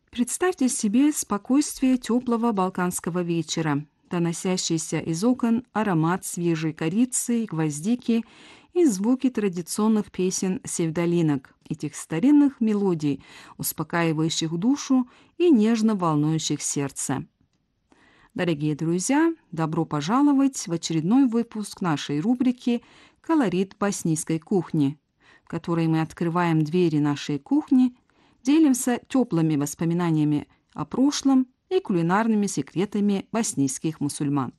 Представьте себе спокойствие теплого балканского вечера, доносящийся из окон аромат свежей корицы, гвоздики и звуки традиционных песен севдалинок, этих старинных мелодий, успокаивающих душу и нежно волнующих сердце. Дорогие друзья, добро пожаловать в очередной выпуск нашей рубрики «Колорит боснийской кухни», в которой мы открываем двери нашей кухни, делимся теплыми воспоминаниями о прошлом и кулинарными секретами боснийских мусульман.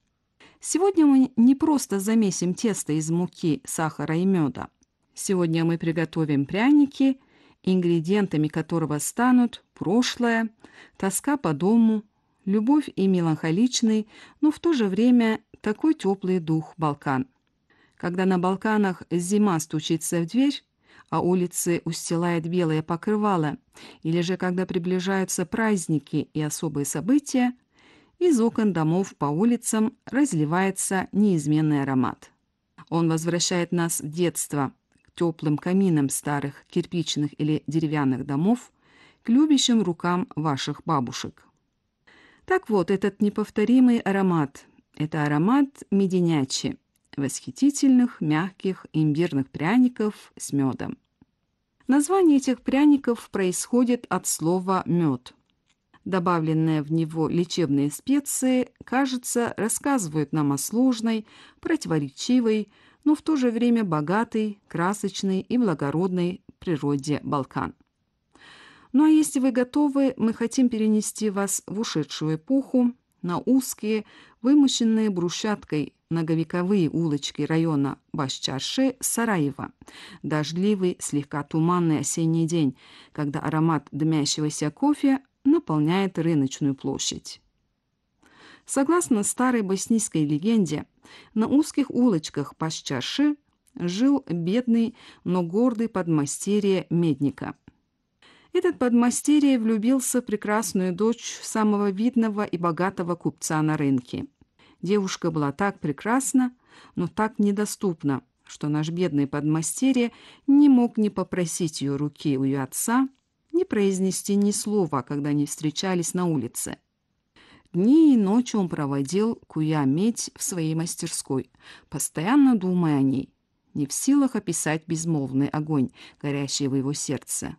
Сегодня мы не просто замесим тесто из муки, сахара и меда. Сегодня мы приготовим пряники, ингредиентами которого станут прошлое, тоска по дому, любовь и меланхоличный, но в то же время такой теплый дух Балкан. Когда на Балканах зима стучится в дверь, а улицы устилает белое покрывало, или же когда приближаются праздники и особые события, из окон домов по улицам разливается неизменный аромат. Он возвращает нас в детство, к теплым каминам старых кирпичных или деревянных домов, к любящим рукам ваших бабушек. Так вот, этот неповторимый аромат – это аромат меденячи, восхитительных, мягких имбирных пряников с медом. Название этих пряников происходит от слова «мед». Добавленные в него лечебные специи, кажется, рассказывают нам о сложной, противоречивой, но в то же время богатой, красочной и благородной природе Балкан. Ну а если вы готовы, мы хотим перенести вас в ушедшую эпоху, на узкие, вымощенные брусчаткой многовековые улочки района Баш-Чарши, Сараева. Дождливый, слегка туманный осенний день, когда аромат дымящегося кофе наполняет рыночную площадь. Согласно старой боснийской легенде, на узких улочках Баш-Чарши жил бедный, но гордый подмастерье Медника. Этот подмастерье влюбился в прекрасную дочь самого видного и богатого купца на рынке. Девушка была так прекрасна, но так недоступна, что наш бедный подмастерье не мог ни попросить ее руки у ее отца, ни произнести ни слова, когда они встречались на улице. Дни и ночи он проводил, куя медь в своей мастерской, постоянно думая о ней, не в силах описать безмолвный огонь, горящий в его сердце.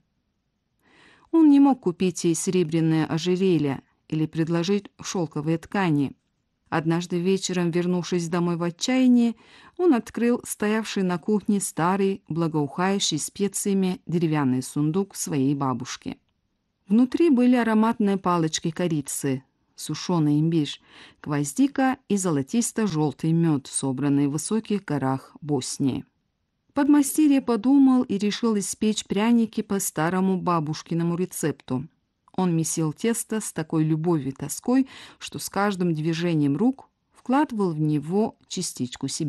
Он не мог купить ей серебряное ожерелье или предложить шелковые ткани. Однажды вечером, вернувшись домой в отчаянии, он открыл стоявший на кухне старый, благоухающий специями деревянный сундук своей бабушки. Внутри были ароматные палочки корицы, сушеный имбирь, гвоздика и золотисто-желтый мед, собранный в высоких горах Боснии. Подмастерье подумал и решил испечь пряники по старому бабушкиному рецепту. Он месил тесто с такой любовью и тоской, что с каждым движением рук вкладывал в него частичку себя.